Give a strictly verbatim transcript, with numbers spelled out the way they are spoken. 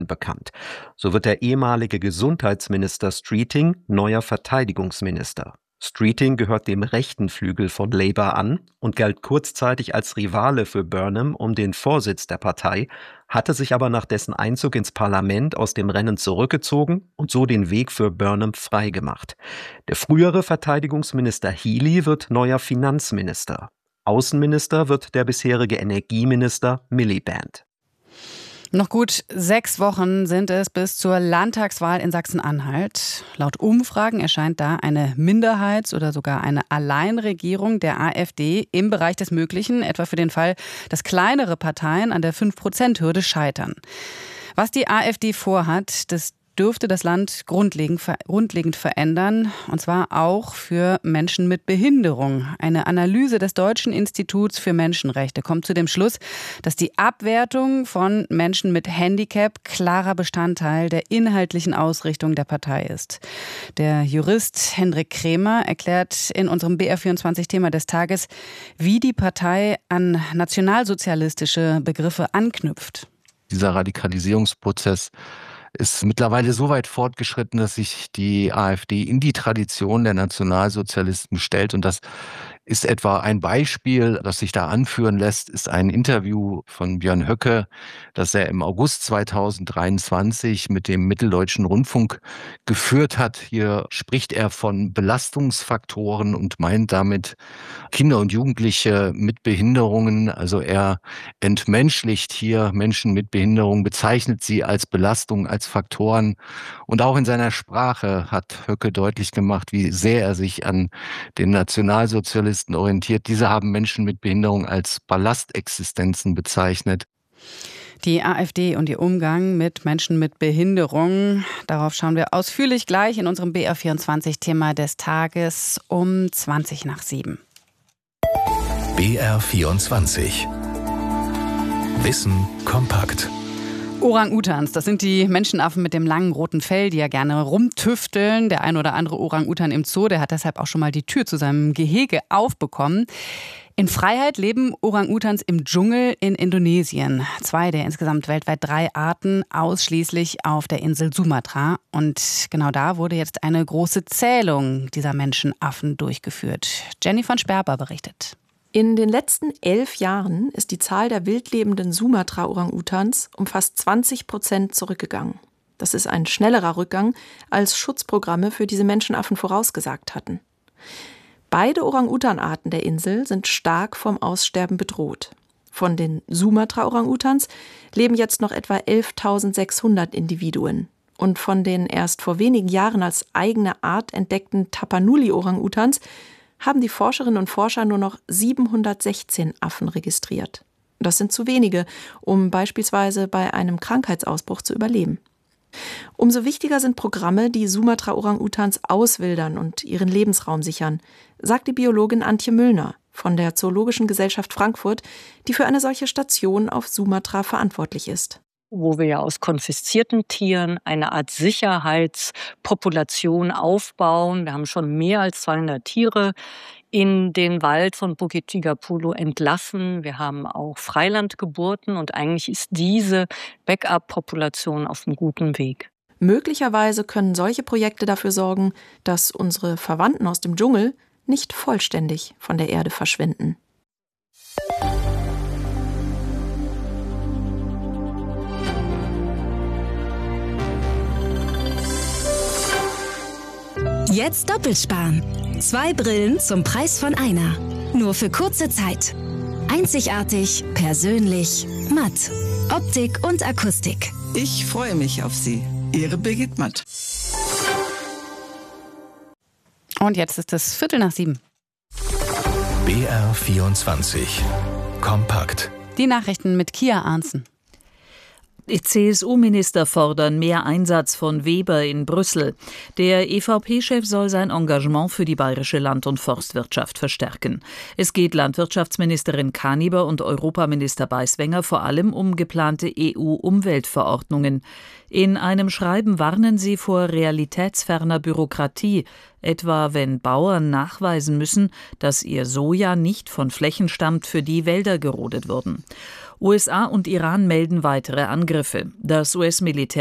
bekannt. So wird der ehemalige Gesundheitsminister Streeting neuer Verteidigungsminister. Streeting gehört dem rechten Flügel von Labour an und galt kurzzeitig als Rivale für Burnham um den Vorsitz der Partei, hatte sich aber nach dessen Einzug ins Parlament aus dem Rennen zurückgezogen und so den Weg für Burnham freigemacht. Der frühere Verteidigungsminister Healey wird neuer Finanzminister. Außenminister wird der bisherige Energieminister Miliband. Noch gut sechs Wochen sind es bis zur Landtagswahl in Sachsen-Anhalt. Laut Umfragen erscheint da eine Minderheits- oder sogar eine Alleinregierung der AfD im Bereich des Möglichen, etwa für den Fall, dass kleinere Parteien an der fünf Prozent Hürde scheitern. Was die AfD vorhat, das dürfte das Land grundlegend, grundlegend verändern, und zwar auch für Menschen mit Behinderung. Eine Analyse des Deutschen Instituts für Menschenrechte kommt zu dem Schluss, dass die Abwertung von Menschen mit Handicap klarer Bestandteil der inhaltlichen Ausrichtung der Partei ist. Der Jurist Hendrik Krämer erklärt in unserem B R vierundzwanzig-Thema des Tages, wie die Partei an nationalsozialistische Begriffe anknüpft. Dieser Radikalisierungsprozess ist mittlerweile so weit fortgeschritten, dass sich die AfD in die Tradition der Nationalsozialisten stellt. Und das ist etwa ein Beispiel, das sich da anführen lässt, ist ein Interview von Björn Höcke, das er im August zweitausenddreiundzwanzig mit dem Mitteldeutschen Rundfunk geführt hat. Hier spricht er von Belastungsfaktoren und meint damit Kinder und Jugendliche mit Behinderungen. Also er entmenschlicht hier Menschen mit Behinderung, bezeichnet sie als Belastung, als Faktoren. Und auch in seiner Sprache hat Höcke deutlich gemacht, wie sehr er sich an den Nationalsozialisten orientiert. Diese haben Menschen mit Behinderung als Ballastexistenzen bezeichnet. Die AfD und ihr Umgang mit Menschen mit Behinderung, darauf schauen wir ausführlich gleich in unserem B R vierundzwanzig-Thema des Tages um zwanzig nach sieben. B R vierundzwanzig. Wissen kompakt. Orang-Utans, das sind die Menschenaffen mit dem langen roten Fell, die ja gerne rumtüfteln. Der ein oder andere Orang-Utan im Zoo, der hat deshalb auch schon mal die Tür zu seinem Gehege aufbekommen. In Freiheit leben Orang-Utans im Dschungel in Indonesien. Zwei der insgesamt weltweit drei Arten, ausschließlich auf der Insel Sumatra. Und genau da wurde jetzt eine große Zählung dieser Menschenaffen durchgeführt. Jenny von Sperber berichtet. In den letzten elf Jahren ist die Zahl der wildlebenden Sumatra-Orang-Utans um fast zwanzig Prozent zurückgegangen. Das ist ein schnellerer Rückgang, als Schutzprogramme für diese Menschenaffen vorausgesagt hatten. Beide Orang-Utan-Arten der Insel sind stark vom Aussterben bedroht. Von den Sumatra-Orang-Utans leben jetzt noch etwa elftausendsechshundert Individuen. Und von den erst vor wenigen Jahren als eigene Art entdeckten Tapanuli-Orang-Utans haben die Forscherinnen und Forscher nur noch siebenhundertsechzehn Affen registriert. Das sind zu wenige, um beispielsweise bei einem Krankheitsausbruch zu überleben. Umso wichtiger sind Programme, die Sumatra-Orang-Utans auswildern und ihren Lebensraum sichern, sagt die Biologin Antje Müllner von der Zoologischen Gesellschaft Frankfurt, die für eine solche Station auf Sumatra verantwortlich ist. Wo wir ja aus konfiszierten Tieren eine Art Sicherheitspopulation aufbauen. Wir haben schon mehr als zweihundert Tiere in den Wald von Bukit Tigapulu entlassen. Wir haben auch Freilandgeburten und eigentlich ist diese Backup-Population auf einem guten Weg. Möglicherweise können solche Projekte dafür sorgen, dass unsere Verwandten aus dem Dschungel nicht vollständig von der Erde verschwinden. Jetzt doppelt sparen. Zwei Brillen zum Preis von einer. Nur für kurze Zeit. Einzigartig, persönlich, matt. Optik und Akustik. Ich freue mich auf Sie. Ihre Birgit Matt. Und jetzt ist es Viertel nach sieben. B R vierundzwanzig. Kompakt. Die Nachrichten mit Kia Arnzen. C S U-Minister fordern mehr Einsatz von Weber in Brüssel. Der E V P-Chef soll sein Engagement für die bayerische Land- und Forstwirtschaft verstärken. Es geht Landwirtschaftsministerin Kaniber und Europaminister Beiswenger vor allem um geplante E U-Umweltverordnungen. In einem Schreiben warnen sie vor realitätsferner Bürokratie, etwa wenn Bauern nachweisen müssen, dass ihr Soja nicht von Flächen stammt, für die Wälder gerodet wurden. U S A und Iran melden weitere Angriffe. Das U S-Militär